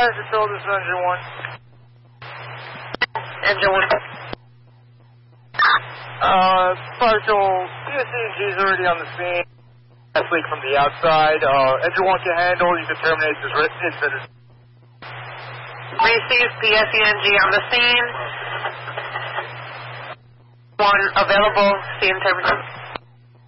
advise to fill this engine 1. Engine 1. Partial PSE&G is already on the scene. Gas leak from the outside. Engine 1 can handle. You can terminate this incident. Received PSE&G on the scene. 1 available. Scene terminated.